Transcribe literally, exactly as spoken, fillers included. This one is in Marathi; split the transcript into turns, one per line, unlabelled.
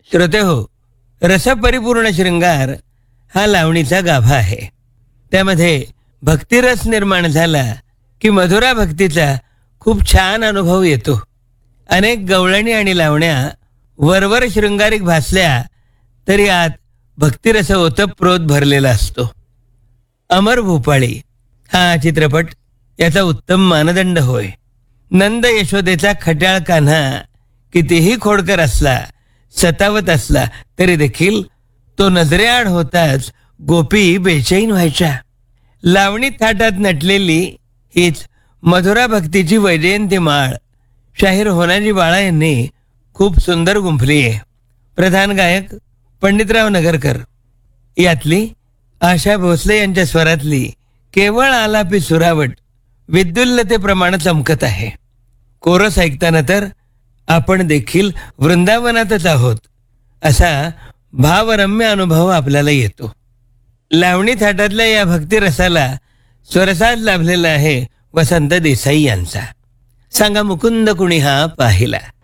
श्रोते हो, रसपरिपूर्ण शृंगार हा लावणीचा गाभा आहे. त्यामध्ये भक्तिरस निर्माण झाला की मधुरा भक्तीचा खूप छान अनुभव येतो. अनेक गवळणी आणि लावण्या वरवर शृंगारिक भासल्या तरी आत भक्तिरस ओतप्रोत भरलेला असतो. अमर भूपाळी हा चित्रपट याचा उत्तम मानदंड होय. नंद यशोदेचा खट्याळ कान्हा कितीही खोडकर असला, सतावत असला तरी देखील तो नजरेआड होताच गोपी बेचैन व्हायच्या. लावणी थाटात नटलेली हीच मधुरा भक्तीची वैजयंती माळ शाहीर होनाजी बाळा यांनी खूप सुंदर गुंफली आहे. प्रधान गायक पंडितराव नगरकर. यातली आशा भोसले यांच्या स्वरातली केवळ आलापी सुरावट विद्युल्लतेप्रमाणे चमकत आहे. कोरस ऐकताना तर आपण देखील वृंदावनातच आहोत असा भावरम्य अनुभव आपल्याला येतो. लावणी थाटातल्या या भक्तिरसाला स्वरसाज लाभलेला आहे वसंत देसाई यांचा. सांगा मुकुंद कुणी हा पाहिला.